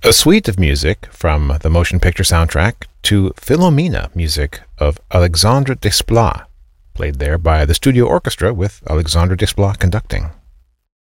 A suite of music from the motion picture soundtrack to Philomena, music of Alexandre Desplat, played there by the studio orchestra with Alexandre Desplat conducting.